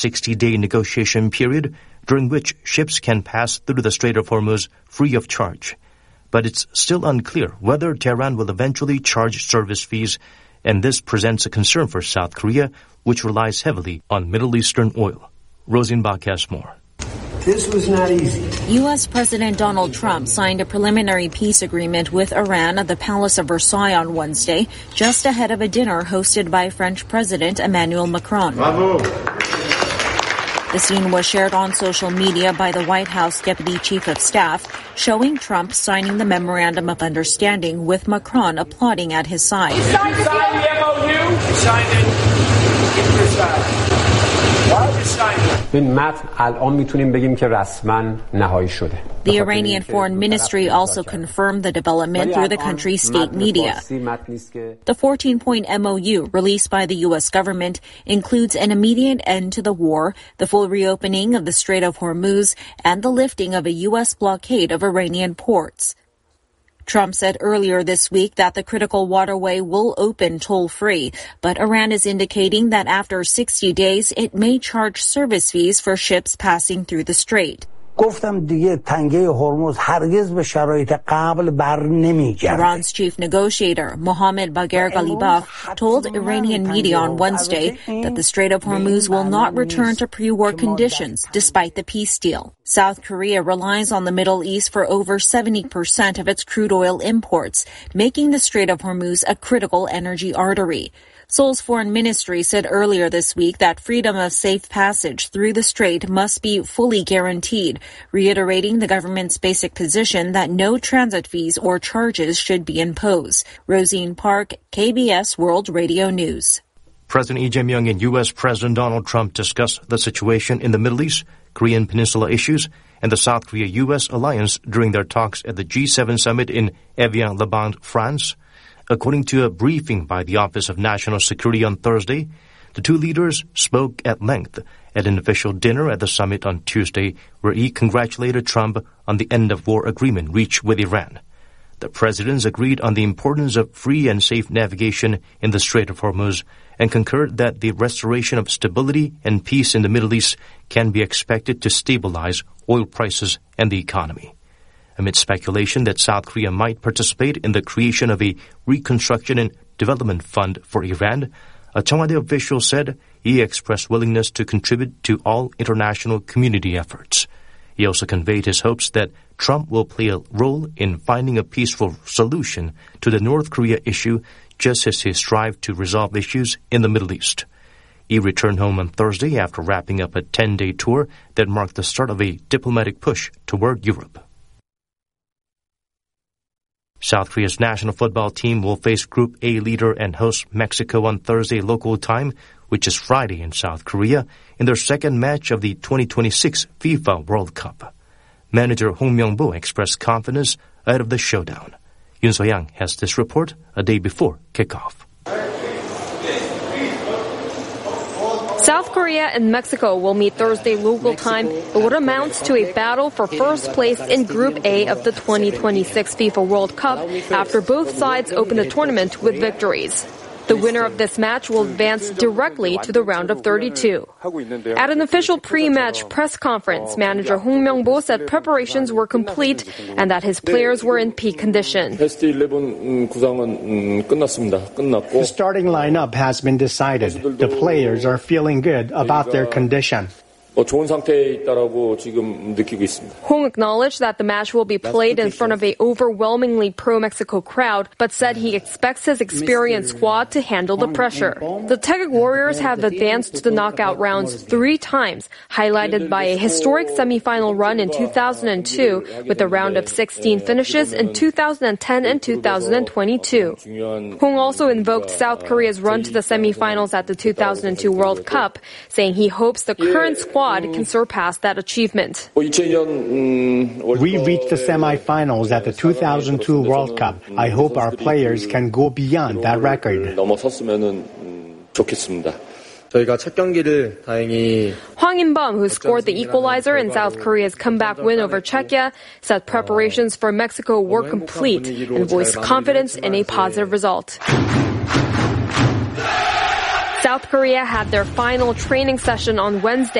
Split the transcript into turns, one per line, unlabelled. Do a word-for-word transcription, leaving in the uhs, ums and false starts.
sixty-day negotiation period during which ships can pass through the Strait of Hormuz free of charge. But it's still unclear whether Tehran will eventually charge service fees, and this presents a concern for South Korea, which relies heavily on Middle Eastern oil. Rosenbach has more.
This was not easy.
U S. President Donald Trump signed a preliminary peace agreement with Iran at the Palace of Versailles on Wednesday, just ahead of a dinner hosted by French President Emmanuel Macron.
Bravo.
The scene was shared on social media by the White House Deputy Chief of Staff, showing Trump signing the Memorandum of Understanding with Macron applauding at his side.
Did you sign the M O U? You signed it in Versailles. Why did you sign it?
The Iranian Foreign Ministry also confirmed the development through the country's state media. The fourteen-point M O U released by the U S government includes an immediate end to the war, the full reopening of the Strait of Hormuz, and the lifting of a U S blockade of Iranian ports. Trump said earlier this week that the critical waterway will open toll-free, but Iran is indicating that after sixty days, it may charge service fees for ships passing through the strait.
گفتم دیگه تنگه هرمز هرگز به شرایط قبل بر نمیگرده.
Iran's chief negotiator, Mohammad Bagher Ghalibaf, told Iranian media on Wednesday that the Strait of Hormuz will not return to pre-war conditions despite the peace deal. South Korea relies on the Middle East for over seventy percent of its crude oil imports, making the Strait of Hormuz a critical energy artery. Seoul's foreign ministry said earlier this week that freedom of safe passage through the strait must be fully guaranteed, reiterating the government's basic position that no transit fees or charges should be imposed. Rosine Park, K B S World Radio News.
President Lee Jae-myung and U S. President Donald Trump discussed the situation in the Middle East, Korean Peninsula issues, and the South Korea-U S alliance during their talks at the G seven summit in Evian-le-Bain, France. According to a briefing by the Office of National Security on Thursday, the two leaders spoke at length at an official dinner at the summit on Tuesday, where he congratulated Trump on the end-of-war agreement reached with Iran. The presidents agreed on the importance of free and safe navigation in the Strait of Hormuz and concurred that the restoration of stability and peace in the Middle East can be expected to stabilize oil prices and the economy. Amid speculation that South Korea might participate in the creation of a reconstruction and development fund for Iran, a Cheongwade official said he expressed willingness to contribute to all international community efforts. He also conveyed his hopes that Trump will play a role in finding a peaceful solution to the North Korea issue, just as he strived to resolve issues in the Middle East. He returned home on Thursday after wrapping up a ten-day tour that marked the start of a diplomatic push toward Europe. South Korea's national football team will face Group A leader and host Mexico on Thursday local time, which is Friday in South Korea, in their second match of the twenty twenty-six FIFA World Cup. Manager Hong Myung-bo expressed confidence ahead of the showdown. Yoon So-yang has this report a day before kickoff.
South Korea and Mexico will meet Thursday local time in what amounts to a battle for first place in Group A of the twenty twenty-six FIFA World Cup after both sides open the tournament with victories. The winner of this match will advance directly to the round of thirty-two. At an official pre-match press conference, manager Hong Myung-bo said preparations were complete and that his players were in peak condition.
The
starting lineup has been decided. The players are feeling good about their condition.
좋은 상태에 있다라고 지금 느끼고 있습니다.
Hong acknowledged that the match will be played in front of an overwhelmingly pro-Mexico crowd, but said he expects his experienced squad to handle the pressure. The Taeguk Warriors have advanced to the knockout rounds three times, highlighted by a historic semifinal run in two thousand two, with a round of sixteen finishes in two thousand ten and two thousand twenty-two. Hong also invoked South Korea's run to the semifinals at the two thousand two World Cup, saying he hopes the current squad can surpass that achievement.
We reached the semifinals at the two thousand two World Cup. I hope our players can go beyond that record.
Hwang In-bum, who scored the equalizer in South Korea's comeback win over Czechia, said preparations for Mexico were complete and voiced confidence in a positive result. South Korea had their final training session on Wednesday.